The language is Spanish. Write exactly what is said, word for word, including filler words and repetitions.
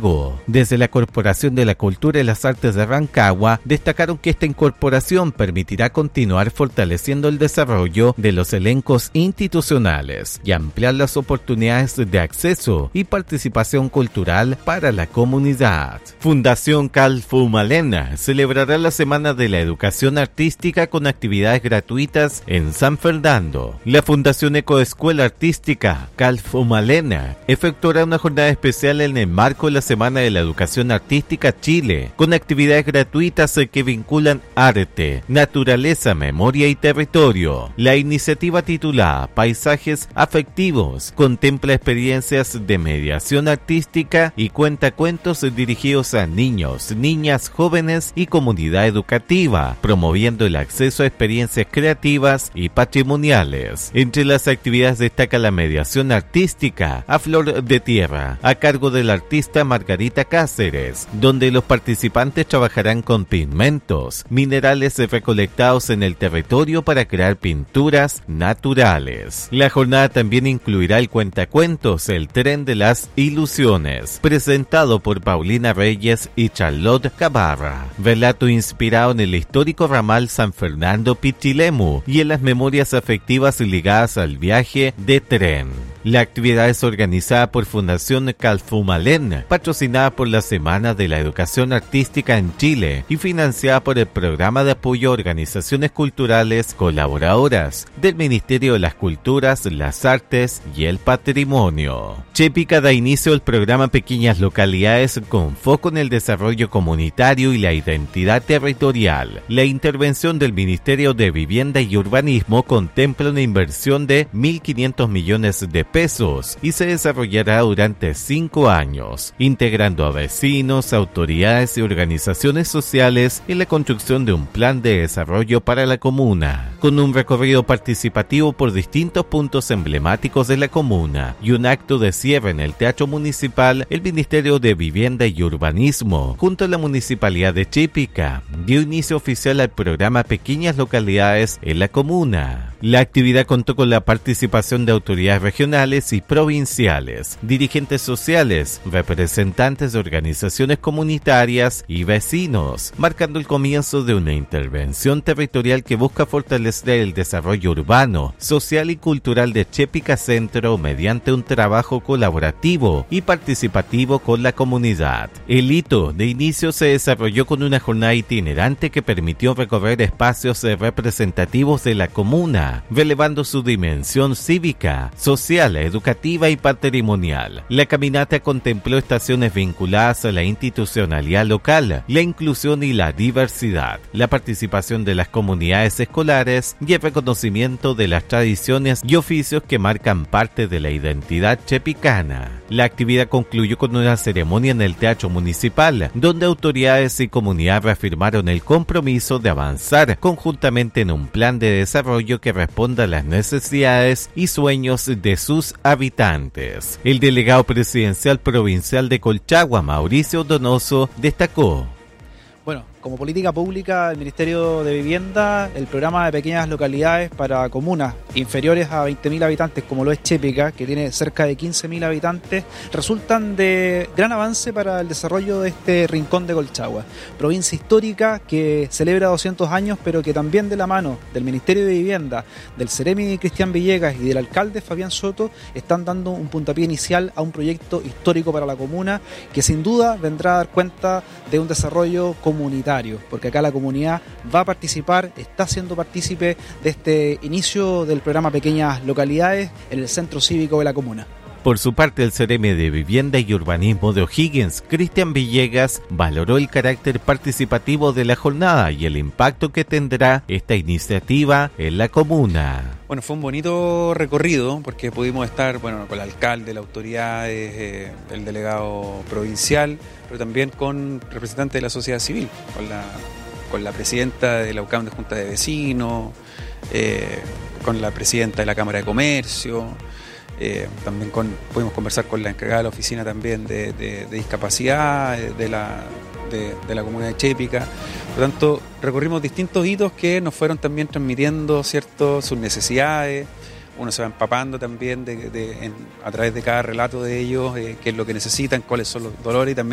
entregó. Desde la Corporación de la Cultura y las Artes de Rancagua destacaron que esta incorporación permitirá continuar fortaleciendo el desarrollo de los elencos institucionales y ampliar las oportunidades de acceso y participación cultural para la comunidad. Fundación Calfumalena celebrará la Semana de la Educación Artística con actividades gratuitas en San Fernando. La Fundación Ecoescuela Artística Calfumalena efectuará una jornada especial en el marco de la Semana de la Educación Artística Chile, con actividades gratuitas que vinculan arte, naturaleza, memoria y territorio. La iniciativa titulada Paisajes Afectivos contempla experiencias de mediación artística y cuentacuentos dirigidos a niños, niñas, jóvenes y comunidad educativa, promoviendo el acceso a experiencias creativas y patrimoniales. Entre las actividades destaca la mediación artística a flor de tierra, a cargo de la artista Margarita Cáceres, donde los participantes trabajarán con pigmentos, minerales recolectados en el territorio para crear pinturas naturales. La jornada también incluirá el cuentacuentos El Tren de las Ilusiones, presentado por Paulina Reyes y Charlotte Cabarra, relato inspirado en el histórico ramal San Fernando Pichilemu y en las memorias afectivas ligadas al viaje de tren. La actividad es organizada por Fundación Calfumalén, patrocinada por la Semana de la Educación Artística en Chile y financiada por el Programa de Apoyo a Organizaciones Culturales Colaboradoras del Ministerio de las Culturas, las Artes y el Patrimonio. Chepica da inicio al programa Pequeñas Localidades con foco en el desarrollo comunitario y la identidad territorial. La intervención del Ministerio de Vivienda y Urbanismo contempla una inversión de mil quinientos millones de pesos y se desarrollará durante cinco años, integrando a vecinos, autoridades y organizaciones sociales en la construcción de un plan de desarrollo para la comuna, con un recorrido participativo por distintos puntos emblemáticos de la comuna y un acto de cierre en el Teatro Municipal. El Ministerio de Vivienda y Urbanismo, junto a la Municipalidad de Chepica, dio inicio oficial al programa Pequeñas Localidades en la comuna. La actividad contó con la participación de autoridades regionales y provinciales, dirigentes sociales, representantes de organizaciones comunitarias y vecinos, marcando el comienzo de una intervención territorial que busca fortalecer el desarrollo urbano, social y cultural de Chepica Centro mediante un trabajo colaborativo y participativo con la comunidad. El hito de inicio se desarrolló con una jornada itinerante que permitió recorrer espacios representativos de la comuna, relevando su dimensión cívica, social, educativa y patrimonial. La caminata contempló estaciones vinculadas a la institucionalidad local, la inclusión y la diversidad, la participación de las comunidades escolares y el reconocimiento de las tradiciones y oficios que marcan parte de la identidad chepicana. La actividad concluyó con una ceremonia en el Teatro Municipal, donde autoridades y comunidad reafirmaron el compromiso de avanzar conjuntamente en un plan de desarrollo que responda a las necesidades y sueños de sus habitantes. El delegado presidencial provincial de Colchagua, Mauricio Donoso, destacó: Bueno, como política pública, el Ministerio de Vivienda, el programa de pequeñas localidades para comunas inferiores a veinte mil habitantes, como lo es Chepica, que tiene cerca de quince mil habitantes, resultan de gran avance para el desarrollo de este rincón de Colchagua. Provincia histórica que celebra doscientos años, pero que también de la mano del Ministerio de Vivienda, del Ceremi Cristian Villegas y del alcalde Fabián Soto, están dando un puntapié inicial a un proyecto histórico para la comuna que sin duda vendrá a dar cuenta de un desarrollo comunitario, porque acá la comunidad va a participar, está siendo partícipe de este inicio del programa Pequeñas Localidades en el Centro Cívico de la comuna. Por su parte, el Ceremi de Vivienda y Urbanismo de O'Higgins, Cristian Villegas, valoró el carácter participativo de la jornada y el impacto que tendrá esta iniciativa en la comuna. Bueno, fue un bonito recorrido porque pudimos estar, bueno, con el alcalde, las autoridades, eh, el delegado provincial, pero también con representantes de la sociedad civil, con la, con la presidenta de la U C A M de Junta de Vecinos, eh, con la presidenta de la Cámara de Comercio. Eh, también con, pudimos conversar con la encargada de la oficina también de, de, de discapacidad de la, de, de la comunidad de Chepica. Por lo tanto, recorrimos distintos hitos que nos fueron también transmitiendo, ¿cierto?, sus necesidades. Uno se va empapando también de, de, en, a través de cada relato de ellos, eh, qué es lo que necesitan, cuáles son los dolores y también